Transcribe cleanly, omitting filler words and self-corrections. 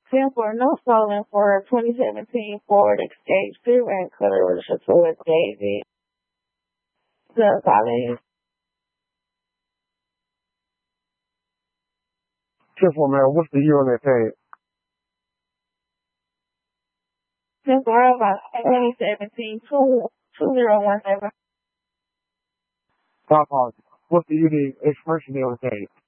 10 for no stolen for 2017 Ford Escape silver and color with a Chatour Daisy. The college. 10 for man, what's the year on that tag? 10 for about 2017 2017. Stop pause. What's the unique expiration date on the tag?